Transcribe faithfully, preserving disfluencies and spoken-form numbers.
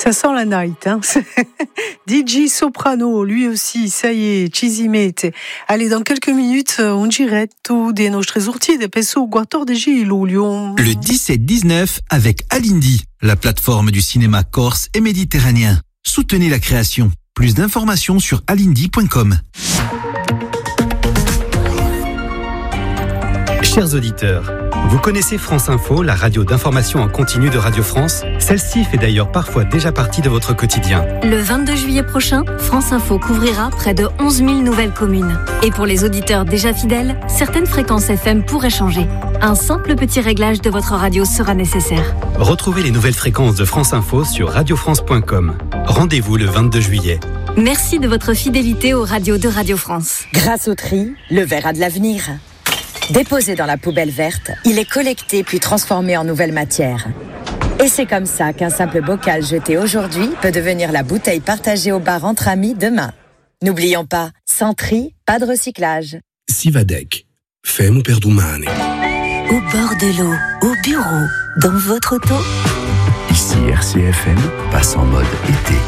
Ça sent la night, hein. D J Soprano, lui aussi, ça y est, Cisimete. Allez, dans quelques minutes, on dirait tout des nostres urti de peso guator de Gilles au Lyon. Le dix-sept dix-neuf avec Alindy, la plateforme du cinéma corse et méditerranéen. Soutenez la création. Plus d'informations sur alindy point com. Chers auditeurs, vous connaissez France Info, la radio d'information en continu de Radio France? Celle-ci fait d'ailleurs parfois déjà partie de votre quotidien. Le vingt-deux juillet prochain, France Info couvrira près de onze mille nouvelles communes. Et pour les auditeurs déjà fidèles, certaines fréquences F M pourraient changer. Un simple petit réglage de votre radio sera nécessaire. Retrouvez les nouvelles fréquences de France Info sur radio france point com. Rendez-vous le vingt-deux juillet. Merci de votre fidélité aux radios de Radio France. Grâce au tri, le verre a de l'avenir. Déposé dans la poubelle verte, il est collecté puis transformé en nouvelle matière. Et c'est comme ça qu'un simple bocal jeté aujourd'hui peut devenir la bouteille partagée au bar entre amis demain. N'oublions pas, sans tri, pas de recyclage. Sivadec, femme perdumane. Au bord de l'eau, au bureau, dans votre auto. Ici R C F M passe en mode été.